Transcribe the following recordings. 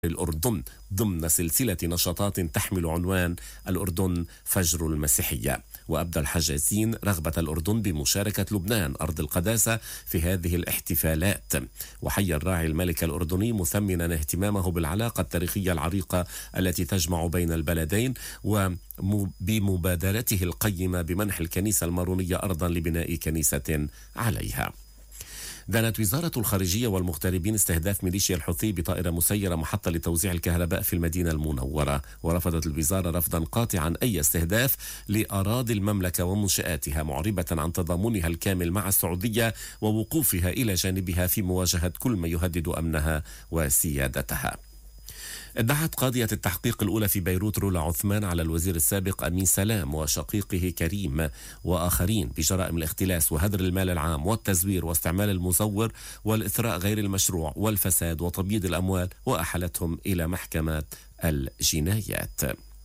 الأردن ضمن سلسلة نشاطات تحمل عنوان الأردن فجر المسيحية. وأبدى الحجازين رغبة الأردن بمشاركة لبنان أرض القداسة في هذه الاحتفالات. وحيا الراعي الملك الأردني مثمنا اهتمامه بالعلاقة التاريخية العريقة التي تجمع بين البلدين وبمبادرته القيمة بمنح الكنيسة المارونية أرضا لبناء كنيسة عليها. دانت وزارة الخارجية والمغتربين استهداف ميليشيا الحوثي بطائرة مسيرة محطة لتوزيع الكهرباء في المدينة المنورة. ورفضت الوزارة رفضا قاطعا أي استهداف لأراضي المملكة ومنشآتها، معربة عن تضامنها الكامل مع السعودية ووقوفها إلى جانبها في مواجهة كل ما يهدد أمنها وسيادتها. ادعت قاضية التحقيق الأولى في بيروت رولا عثمان على الوزير السابق أمين سلام وشقيقه كريم وآخرين بجرائم الاختلاس وهدر المال العام والتزوير واستعمال المزور والإثراء غير المشروع والفساد وتبييض الأموال، وأحلتهم إلى محكمة الجنايات.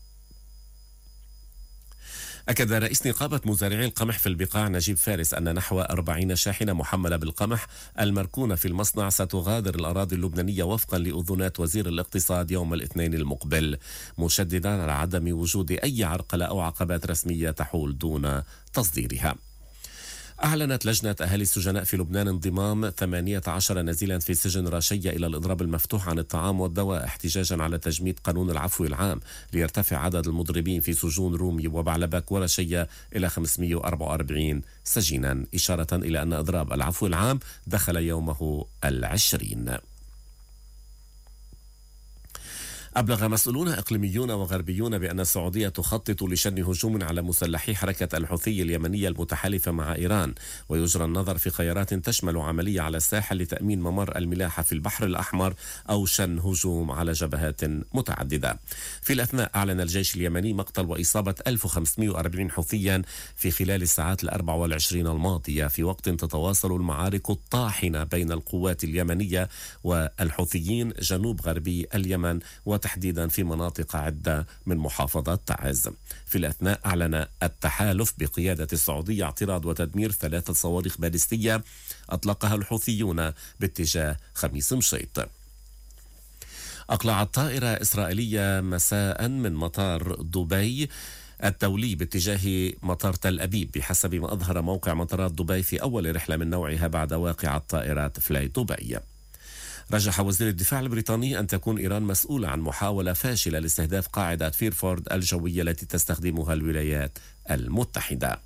أكد رئيس نقابة مزارعي القمح في البقاع نجيب فارس أن نحو 40 شاحنة محملة بالقمح المركونة في المصنع ستغادر الأراضي اللبنانية وفقا لأذونات وزير الاقتصاد يوم الاثنين المقبل، مشددا على عدم وجود أي عرقلة أو عقبات رسمية تحول دون تصديرها. أعلنت لجنة أهالي السجناء في لبنان انضمام 18 نزيلا في سجن راشية إلى الإضراب المفتوح عن الطعام والدواء احتجاجا على تجميد قانون العفو العام ليرتفع عدد المضربين في سجون رومي وبعلبك ورشية إلى 544 سجينا، إشارة إلى أن إضراب العفو العام دخل يومه 20. أبلغ مسؤولون إقليميون وغربيون بأن السعودية تخطط لشن هجوم على مسلحي حركة الحوثي اليمنية المتحالفة مع إيران، ويجرى النظر في خيارات تشمل عملية على الساحل لتأمين ممر الملاحة في البحر الأحمر أو شن هجوم على جبهات متعددة. في الأثناء أعلن الجيش اليمني مقتل وإصابة 1540 حوثيا في خلال الساعات 24 الماضية، في وقت تتواصل المعارك الطاحنة بين القوات اليمنية والحوثيين جنوب غربي اليمن تحديدا في مناطق عدة من محافظة تعز. في الأثناء أعلن التحالف بقيادة السعودية اعتراض وتدمير 3 صواريخ باليستية أطلقها الحوثيون باتجاه خميس مشيط. أقلعت طائرة إسرائيلية مساء من مطار دبي التولي باتجاه مطار تل أبيب بحسب ما أظهر موقع مطارات دبي في أول رحلة من نوعها بعد واقعة طائرات فلاي دبي. رجح وزير الدفاع البريطاني أن تكون إيران مسؤولة عن محاولة فاشلة لاستهداف قاعدة فيرفورد الجوية التي تستخدمها الولايات المتحدة.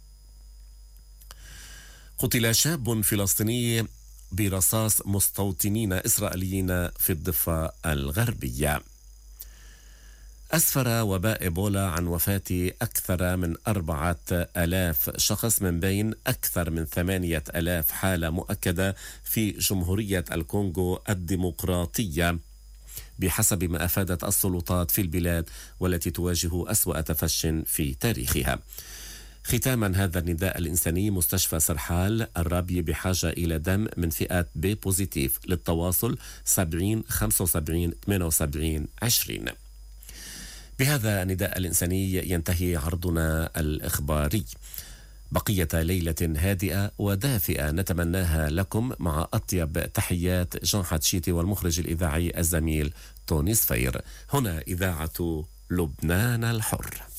قتل شاب فلسطيني برصاص مستوطنين إسرائيليين في الضفة الغربية. أسفر وباء إيبولا عن وفاة أكثر من 4000 شخص، من بين أكثر من 8000 حالة مؤكدة في جمهورية الكونغو الديمقراطية بحسب ما أفادت السلطات في البلاد والتي تواجه أسوأ تفش في تاريخها. ختاما هذا النداء الإنساني، مستشفى سرحال الرابية بحاجة إلى دم من فئات بي بوزيتيف للتواصل 70 75 78 20. بهذا النداء الإنساني ينتهي عرضنا الإخباري. بقية ليلة هادئة ودافئة نتمناها لكم مع أطيب تحيات جان حتشيتي والمخرج الإذاعي الزميل توني صفير. هنا إذاعة لبنان الحر.